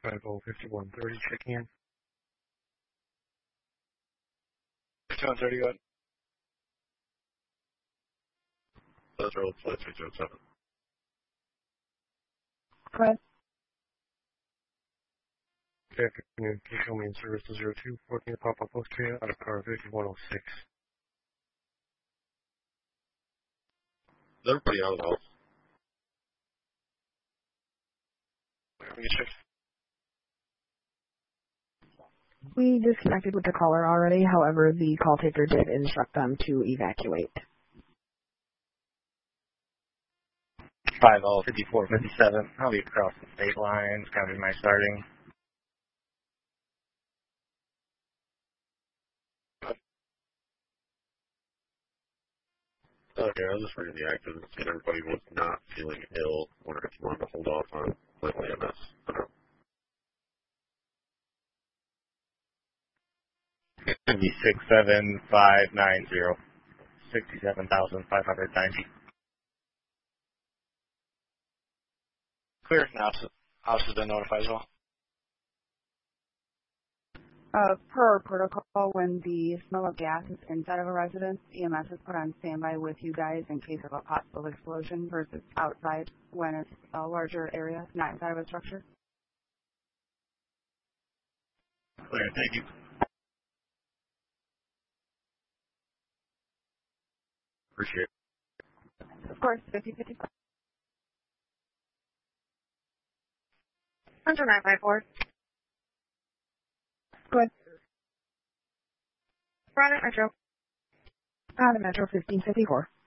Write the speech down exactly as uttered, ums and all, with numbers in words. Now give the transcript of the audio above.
five oh fifty-one thirty, checking in. fifty-one thirty, go ahead. Let's roll flight three zero seven. Go ahead. Good afternoon. Can you show me in service to zero two, fourteen Papa Austria out of car fifty-one oh six. Is everybody out of the house? We can check. We disconnected with the caller already, however, the call taker did instruct them to evacuate. five oh fifty-four fifty-seven, I'll be across the state lines, counting my starting. Okay, I was just reading the accident and everybody was not feeling ill. I wonder if you wanted to hold off on local E M S. I don't know. It's going to be six seven five nine zero, sixty-seven thousand five hundred ninety. Clear. Now, house has been notified as well. Uh, per protocol, when the smell of gas is inside of a residence, E M S is put on standby with you guys in case of a possible explosion versus outside when it's a larger area, not inside of a structure. Clear, thank you. Appreciate it. Of course, fifty fifty. Hunter nine five four. Go ahead. Product Metro. Out of Metro fifteen fifty-four.